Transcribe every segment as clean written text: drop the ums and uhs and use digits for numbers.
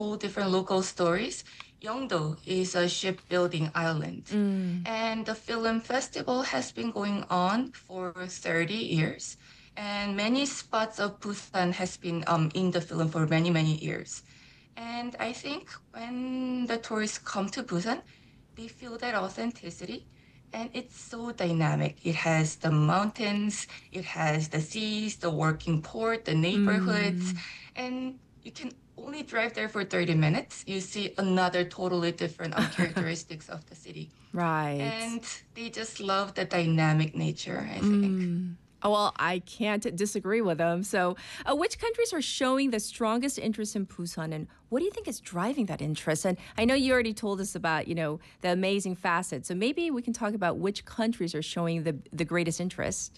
whole different local stories. Yeongdo is a shipbuilding island, Mm. and the film festival has been going on for 30 years, and many spots of Busan has been in the film for many, many years. And I think when the tourists come to Busan, they feel that authenticity. And it's so dynamic. It has the mountains, it has the seas, the working port, the neighborhoods, Mm. and you can only drive there for 30 minutes. You see another totally different characteristics of the city. Right. And they just love the dynamic nature, I think. Mm. Oh, well, I can't disagree with them. So, which countries are showing the strongest interest in Busan, and what do you think is driving that interest? And I know you already told us about, the amazing facets. So maybe we can talk about which countries are showing the greatest interest.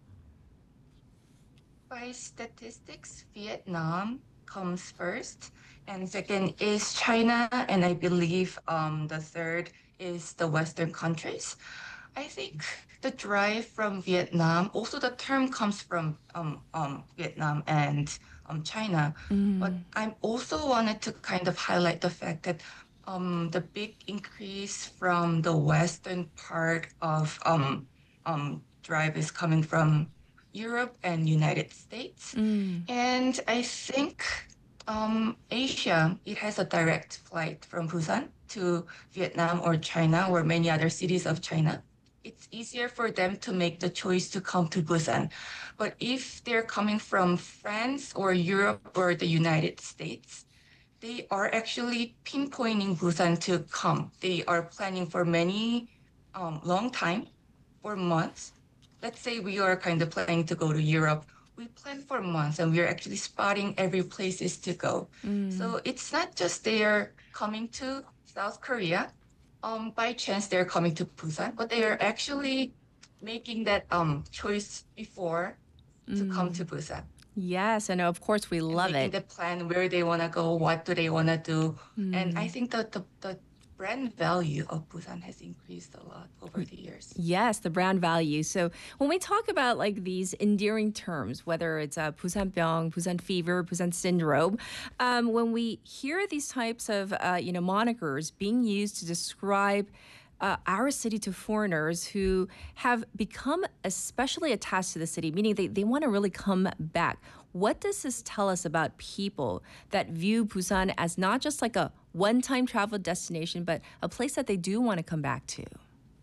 By statistics, Vietnam comes first, and second is China, and I believe the third is the Western countries. I think the drive from Vietnam, also the term comes from Vietnam and China, but Mm. I also wanted to kind of highlight the fact that the big increase from the western part of drive is coming from Europe and United States. Mm. And I think Asia, it has a direct flight from Busan to Vietnam or China or many other cities of China. It's easier for them to make the choice to come to Busan. But if they're coming from France or Europe or the United States, they are actually pinpointing Busan to come. They are planning for many long time, for months. Let's say we are kind of planning to go to Europe. We plan for months and we're actually spotting every places to go. Mm. So it's not just they're coming to South Korea. By chance they're coming to Busan, but they are actually making that choice before to come to Mm. Busan Yes, and of course we and love making it. the plan where they want to go, what do they want to do. And I Mm. think that the brand value of Busan has increased a lot over the years. Yes, the brand value. So when we talk about like these endearing terms, whether it's Busanbyung, Busan fever, Busan syndrome, when we hear these types of monikers being used to describe our city to foreigners who have become especially attached to the city, meaning they want to really come back. What does this tell us about people that view Busan as not just like a one time travel destination, but a place that they do want to come back to?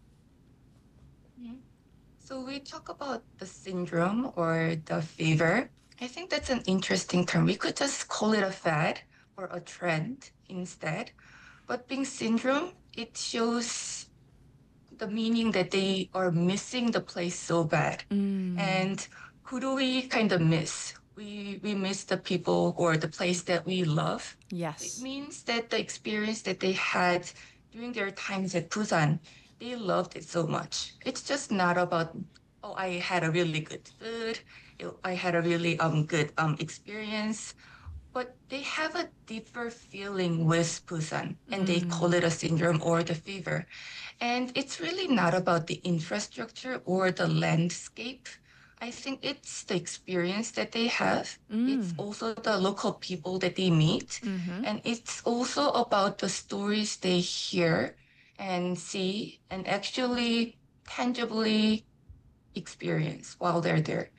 Mhm. So we talk about the syndrome or the fever. I think that's an interesting term. We could just call it a fad or a trend instead. But being syndrome, it shows the meaning that they are missing the place so bad. Mm. And who do we kind of miss? We miss the people or the place that we love. So it Yes. means that the experience that they had during their times at Busan, they loved it so much. It's just not about, oh, I had a really good food. I had a really good experience. But they have a deeper feeling with Busan, and they call Mm. it a syndrome or the fever. And it's really not about the infrastructure or the landscape. I think it's the experience that they have. It's Mm. also the local people that they meet. Mm-hmm. And it's also about the stories they hear and see and actually tangibly experience while they're there.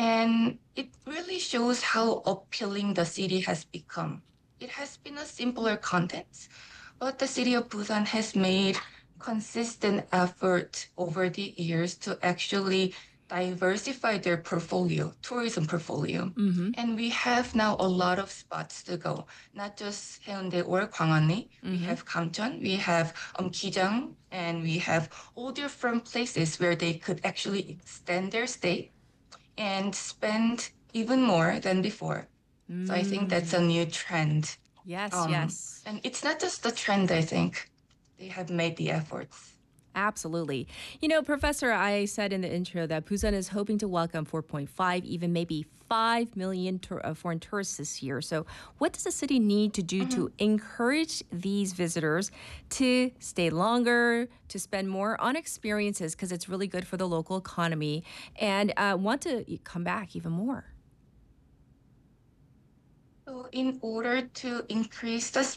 And it really shows how appealing the city has become. It has been a simpler content, but the city of Busan has made consistent effort over the years to actually diversify their portfolio, tourism portfolio. Mm-hmm. And we have now a lot of spots to go, not just Haeundae or Gwanghwanew. We Mm-hmm. have Kamcheon, we have Kijang, and we have all different places where they could actually extend their stay and spend even more than before. So I think that's a Mm. new trend. Yes, yes. And it's not just the trend, I think. They have made the efforts. Absolutely. Professor, I said in the intro that Busan is hoping to welcome 4.5, even maybe 5 million foreign tourists this year. So, what does the city need to do Mhm. to encourage these visitors to stay longer, to spend more on experiences, because it's really good for the local economy, and want to come back even more? So in order to increase the